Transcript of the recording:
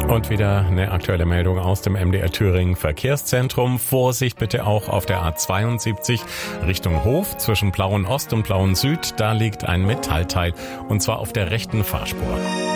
Und wieder eine aktuelle Meldung aus dem MDR Thüringen Verkehrszentrum. Vorsicht bitte auch auf der A72 Richtung Hof zwischen Plauen Ost und Plauen Süd. Da liegt ein Metallteil und zwar auf der rechten Fahrspur.